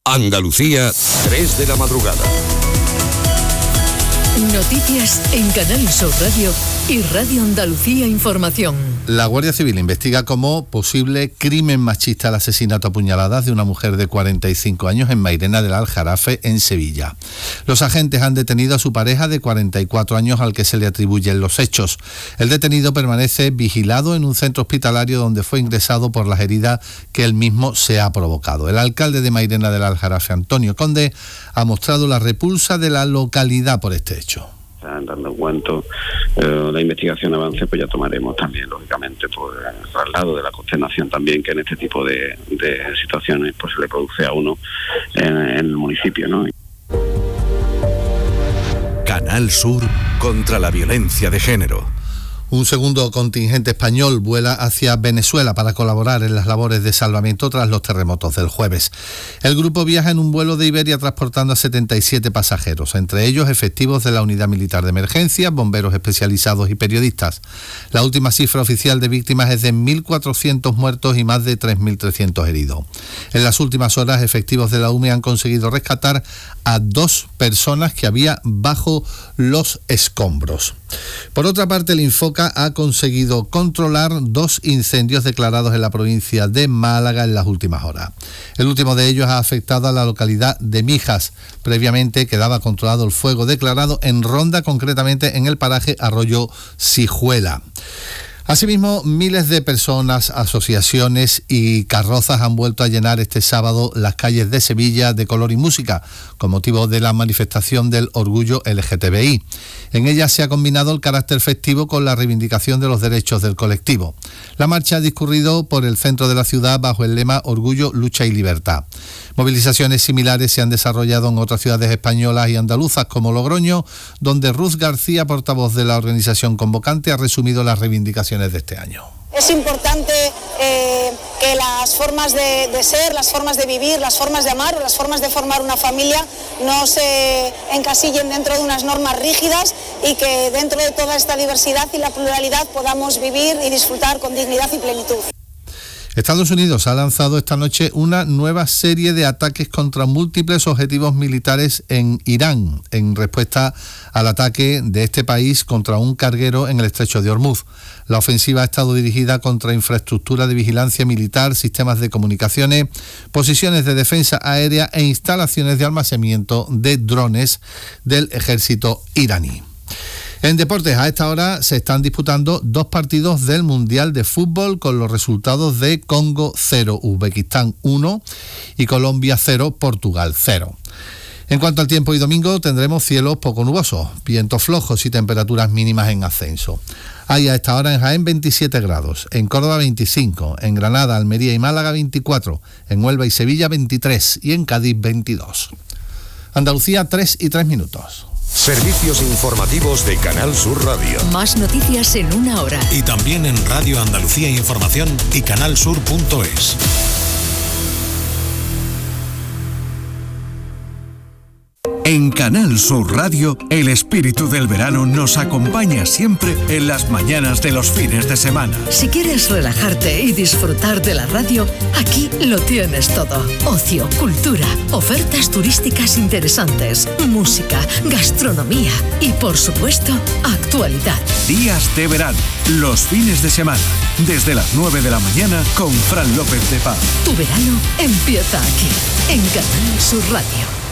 Andalucía, 3 de la madrugada. Noticias en Canal Sur Radio y Radio Andalucía Información. La Guardia Civil investiga como posible crimen machista el asesinato a puñaladas de una mujer de 45 años en Mairena del Aljarafe, en Sevilla. Los agentes han detenido a su pareja de 44 años al que se le atribuyen los hechos. El detenido permanece vigilado en un centro hospitalario donde fue ingresado por las heridas que él mismo se ha provocado. El alcalde de Mairena del Aljarafe, Antonio Conde, ha mostrado la repulsa de la localidad por este hecho. Dando en cuenta la investigación avance, pues ya tomaremos también, lógicamente, pues el traslado de la consternación también que en este tipo de situaciones pues se le produce a uno en el municipio, ¿no? Canal Sur contra la violencia de género. Un segundo contingente español vuela hacia Venezuela para colaborar en las labores de salvamento tras los terremotos del jueves. El grupo viaja en un vuelo de Iberia transportando a 77 pasajeros, entre ellos efectivos de la Unidad Militar de Emergencia, bomberos especializados y periodistas. La última cifra oficial de víctimas es de 1.400 muertos y más de 3.300 heridos. En las últimas horas, efectivos de la UME han conseguido rescatar a 2 personas que había bajo los escombros. Por otra parte, el Infoca ha conseguido controlar 2 incendios declarados en la provincia de Málaga en las últimas horas. El último de ellos ha afectado a la localidad de Mijas. Previamente quedaba controlado el fuego declarado en Ronda, concretamente en el paraje Arroyo Sijuela. Asimismo, miles de personas, asociaciones y carrozas han vuelto a llenar este sábado las calles de Sevilla de color y música, con motivo de la manifestación del orgullo LGTBI. En ella se ha combinado el carácter festivo con la reivindicación de los derechos del colectivo. La marcha ha discurrido por el centro de la ciudad bajo el lema Orgullo, Lucha y Libertad. Movilizaciones similares se han desarrollado en otras ciudades españolas y andaluzas como Logroño, donde Ruth García, portavoz de la organización convocante, ha resumido las reivindicaciones de este año. Es importante que las formas de ser, las formas de vivir, las formas de amar o las formas de formar una familia no se encasillen dentro de unas normas rígidas y que dentro de toda esta diversidad y la pluralidad podamos vivir y disfrutar con dignidad y plenitud. Estados Unidos ha lanzado esta noche una nueva serie de ataques contra múltiples objetivos militares en Irán, en respuesta al ataque de este país contra un carguero en el estrecho de Hormuz. La ofensiva ha estado dirigida contra infraestructura de vigilancia militar, sistemas de comunicaciones, posiciones de defensa aérea e instalaciones de almacenamiento de drones del ejército iraní. En deportes, a esta hora se están disputando 2 partidos del Mundial de Fútbol con los resultados de Congo 0, Uzbekistán 1 y Colombia 0, Portugal 0. En cuanto al tiempo, y domingo tendremos cielos poco nubosos, vientos flojos y temperaturas mínimas en ascenso. Hay a esta hora en Jaén 27 grados, en Córdoba 25, en Granada, Almería y Málaga 24, en Huelva y Sevilla 23 y en Cádiz 22. Andalucía 3:03. Servicios informativos de Canal Sur Radio. Más noticias en 1 hora. Y también en Radio Andalucía Información y canalsur.es. En Canal Sur Radio, el espíritu del verano nos acompaña siempre en las mañanas de los fines de semana. Si quieres relajarte y disfrutar de la radio, aquí lo tienes todo. Ocio, cultura, ofertas turísticas interesantes, música, gastronomía y, por supuesto, actualidad. Días de verano, los fines de semana, desde las 9 de la mañana con Fran López de Paz. Tu verano empieza aquí, en Canal Sur Radio.